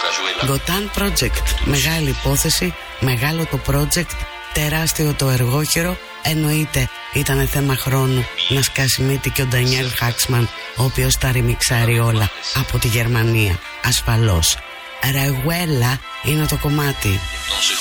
Gotan Project, μεγάλη υπόθεση, μεγάλο το project, τεράστιο το εργόχειρο. Εννοείται ήταν θέμα χρόνου να σκάσει μύτη και ο Ντανιέλ Χάξμαν, ο οποίος τα ρημιξάρει όλα από τη Γερμανία, ασφαλώς. Ρεγουέλα είναι το κομμάτι.